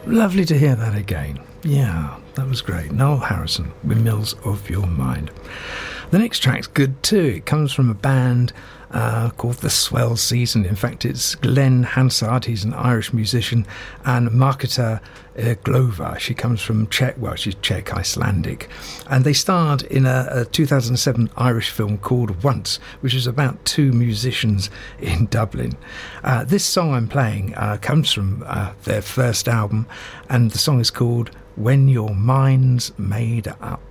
Lovely to hear that again. Yeah, that was great. Noel Harrison, Windmills of Your Mind. The next track's good too. It comes from a band called The Swell Season. In fact, it's Glenn Hansard, he's an Irish musician, and Marketa Glova. She comes from she's Czech, Icelandic. And they starred in a 2007 Irish film called Once, which is about two musicians in Dublin. This song I'm playing comes from their first album, and the song is called When Your Mind's Made Up.